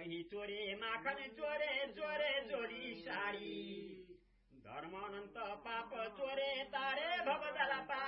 दही चोरे माखन चोरे चोरे जोडी साडी धर्म अनन्त पाप चोरे तारे भवजला